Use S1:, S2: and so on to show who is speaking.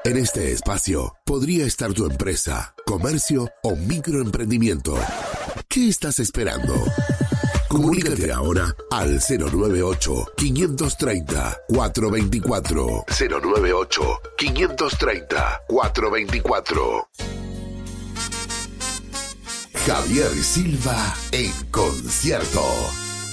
S1: En este espacio podría estar tu empresa, comercio o microemprendimiento. ¿Qué estás esperando? Comunícate ahora al 098-530-424. 098-530-424. Javier Silva en concierto.